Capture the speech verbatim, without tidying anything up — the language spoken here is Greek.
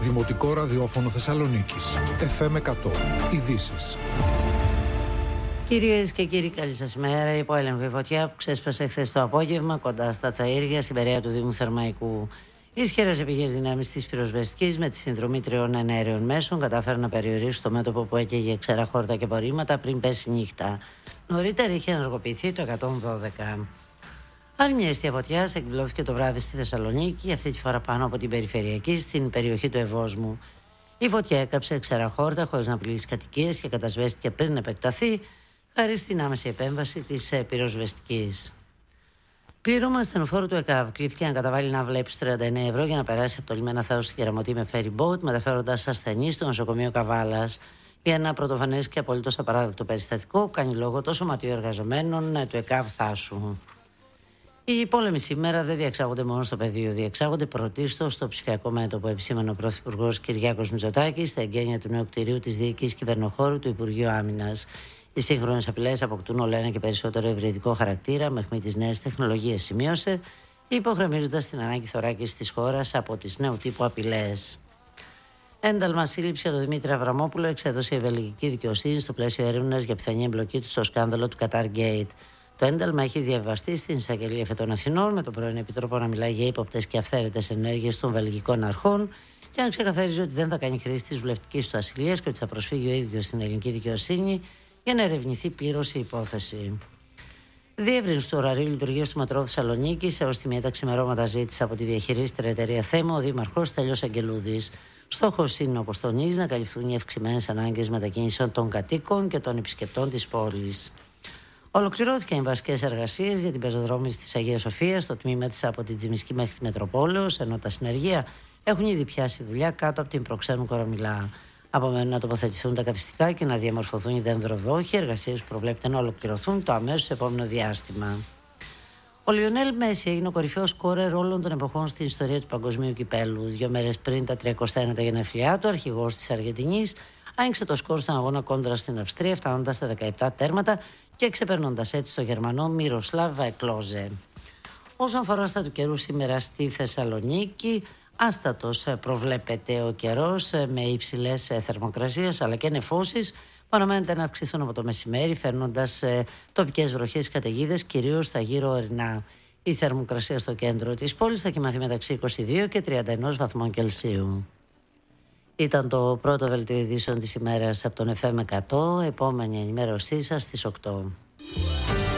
Δημοτικό Ραδιόφωνο Θεσσαλονίκης. εφ εμ εκατό. Ειδήσεις. Κυρίες και κύριοι, καλή σας μέρα. Η υποέλεγχη φωτιά που ξέσπασε χθες το απόγευμα κοντά στα Τσαΐρια, στην Περαία του Δήμου Θερμαϊκού. Οι ισχυρές επιγές δυνάμεις της πυροσβεστικής με τη συνδρομή τριών εναέριων μέσων κατάφεραν να περιορίσουν το μέτωπο που έκαιγε ξερά χόρτα και απορρίμματα πριν πέσει νύχτα. Νωρίτερα είχε ενεργοποιηθεί το εκατόν δώδεκα. Άλλη μια αιστεία φωτιά εκδηλώθηκε το βράδυ στη Θεσσαλονίκη, αυτή τη φορά πάνω από την περιφερειακή, στην περιοχή του Ευόσμου. Η φωτιά έκαψε ξερά χόρτα χωρίς να πλήσει κατοικίες και κατασβέστηκε πριν επεκταθεί, χάρη στην άμεση επέμβαση της πυροσβεστικής. Πλήρωμα ασθενοφόρου του ΕΚΑΒ κλήθηκε να καταβάλει να βλέπει τριάντα εννέα ευρώ για να περάσει από το λιμένα Θάου στη Γεραμωτή με ferry boat, μεταφέροντας ασθενείς στο νοσοκομείο Καβάλας. Για ένα πρωτοφανές και απολύτως απαράδεκτο περιστατικό που κάνει λόγο των σωματείων εργαζομένων του ΕΚΑΒ Θάσου. Οι πόλεμοι σήμερα δεν διεξάγονται μόνο στο πεδίο, διεξάγονται πρωτίστως στο ψηφιακό μέτωπο, επισήμανε ο Πρωθυπουργός Κυριάκος Μητσοτάκης στα εγγένεια του νέου κτηρίου της Διοίκησης Κυβερνοχώρου του Υπουργείου Άμυνας. Οι σύγχρονες απειλές αποκτούν όλο ένα και περισσότερο ευρυδικό χαρακτήρα με αιχμή τις νέες τεχνολογίες, σημείωσε, υπογραμμίζοντας την ανάγκη θωράκισης της χώρας από τις νέου τύπου απειλές. Ένταλμα σύλληψη για τον Δημήτρη Αβραμόπουλο εξέδωσε η βελγική δικαιοσύνη στο πλαίσιο έρευνας για πιθανή εμπλοκή του στο σκάνδαλο του Qatar Gate. Το ένταλμα έχει διαβαστεί στην εισαγγελία Φετών Αθηνών, με τον πρώην Επιτρόπο να μιλάει για ύποπτες και αυθαίρετες ενέργειες των βελγικών αρχών και να ξεκαθαρίζει ότι δεν θα κάνει χρήση της βουλευτικής του ασυλίας και ότι θα προσφύγει ο ίδιος στην ελληνική δικαιοσύνη για να ερευνηθεί πλήρως η υπόθεση. Διεύρυνση του ωραρίου λειτουργίας του μετρό Θεσσαλονίκης έως τη μία τα ξημερώματα ζήτησε από τη διαχειρίστρια εταιρεία Θέμο ο Δήμαρχος Στέλιος Αγγελούδης. Στόχος είναι, όπως τονίζει, να καλυφθούν οι αυξημένες ανάγκες μετακίνησεων των κατοίκων και των επισκεπτών της πόλης. Ολοκληρώθηκαν οι βασικές εργασίες για την πεζοδρόμηση της Αγίας Σοφίας στο τμήμα της από την Τζιμισκή μέχρι τη Μετροπόλεως, ενώ τα συνεργεία έχουν ήδη πιάσει δουλειά κάτω από την προξένου Κορομιλά. Απομένουν να τοποθετηθούν τα καυστικά και να διαμορφωθούν οι δένδροδόχοι, εργασίες που προβλέπεται να ολοκληρωθούν το αμέσως επόμενο διάστημα. Ο Λιονέλ Μέση έγινε ο κορυφαίος σκόρερ όλων των εποχών στην ιστορία του παγκοσμίου κυπέλου. Δύο μέρες πριν τα τριακοστά ένα γενέθλιά του, αρχηγός της Αργεντινής άνοιξε το σκορ στον αγώνα κόντρα στην Αυστρία, φτάνοντας στα δεκαεπτά τέρματα και ξεπερνώντας έτσι το Γερμανό Μιροσλάβ Κλόζε. Όσον αφορά στα του καιρού σήμερα στη Θεσσαλονίκη, άστατος προβλέπεται ο καιρός με υψηλές θερμοκρασίες αλλά και νεφώσεις που αναμένεται να αυξηθούν από το μεσημέρι, φέρνοντας τοπικές βροχές καταιγίδες κυρίως στα γύρω ορεινά. Η θερμοκρασία στο κέντρο της πόλης θα κοιμαθεί μεταξύ είκοσι δύο και τριάντα ένα βαθμών Κελσίου. Ήταν το πρώτο δελτίο ειδήσεων της ημέρας από τον εφ εμ εκατό. Επόμενη ενημέρωσή σας στις οκτώ.